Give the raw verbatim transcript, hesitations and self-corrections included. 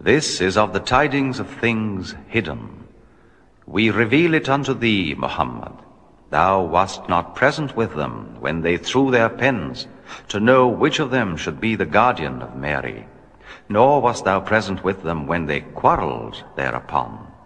This is of the tidings of things hidden. We reveal it unto thee, Muhammad. Thou wast not present with them when they threw their pens, to know which of them should be the guardian of Mary. Nor wast thou present with them when they quarrelled thereupon.